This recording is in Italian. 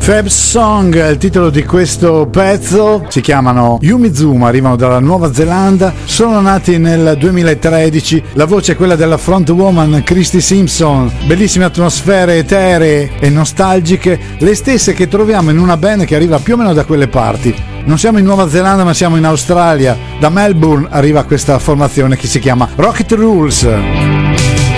Fab Song è il titolo di questo pezzo, si chiamano Yumizuma, arrivano dalla Nuova Zelanda, sono nati nel 2013, la voce è quella della frontwoman Christy Simpson, bellissime atmosfere eteree e nostalgiche, le stesse che troviamo in una band che arriva più o meno da quelle parti. Non siamo in Nuova Zelanda ma siamo in Australia, da Melbourne arriva questa formazione che si chiama Rocket Rules.